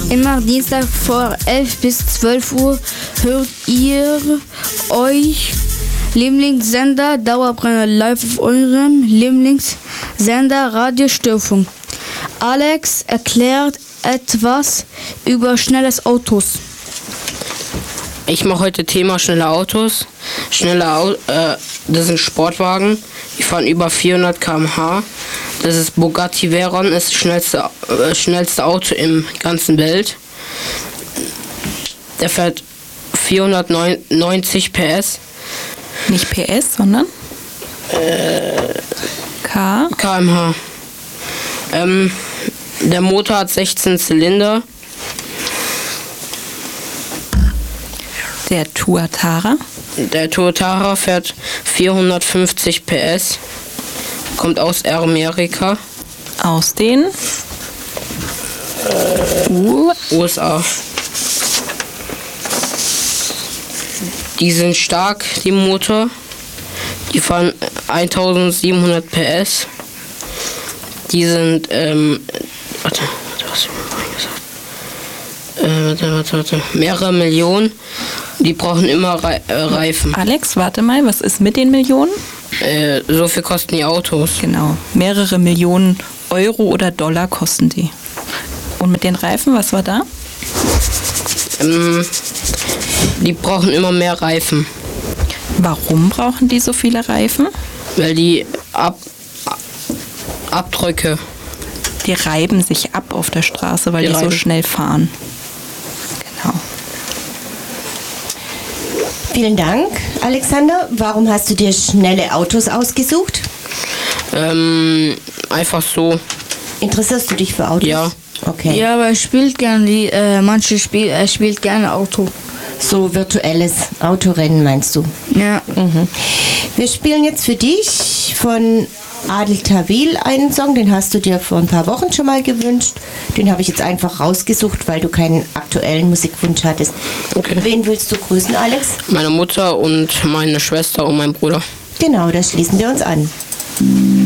Immer Dienstag vor 11 bis 12 Uhr hört ihr euch Lieblingssender Dauerbrenner live auf eurem Lieblingssender Radio Störfunk. Alex erklärt etwas über schnelles Autos. Ich mache heute Thema schnelle Autos. Das sind Sportwagen, die fahren über 400 km/h. Das ist Bugatti Veyron, ist das schnellste Auto im ganzen Welt. Der fährt 490 PS. Nicht PS, sondern km/h. Der Motor hat 16 Zylinder. Der Tuatara. Der Tuatara fährt 450 PS. Kommt aus Amerika. Aus den USA. Die sind stark, die Motor. Die fahren 1700 PS. Die sind, was mehrere Millionen. Die brauchen immer Reifen. Alex, warte mal, was ist mit den Millionen? So viel kosten die Autos. Genau, mehrere Millionen Euro oder Dollar kosten die. Und mit den Reifen, was war da? Die brauchen immer mehr Reifen. Warum brauchen die so viele Reifen? Weil die Abdrücke. Die reiben sich ab auf der Straße, weil die so schnell fahren. Genau. Vielen Dank, Alexander. Warum hast du dir schnelle Autos ausgesucht? Einfach so. Interessierst du dich für Autos? Ja. Okay. Ja, aber er spielt gerne er spielt gerne Auto. So virtuelles Autorennen meinst du? Ja. Wir spielen jetzt für dich von Adel Tawil einen Song, den hast du dir vor ein paar Wochen schon mal gewünscht. Den habe ich jetzt einfach rausgesucht, weil du keinen aktuellen Musikwunsch hattest. Okay. Wen willst du grüßen, Alex? Meine Mutter und meine Schwester und mein Bruder. Genau, da schließen wir uns an.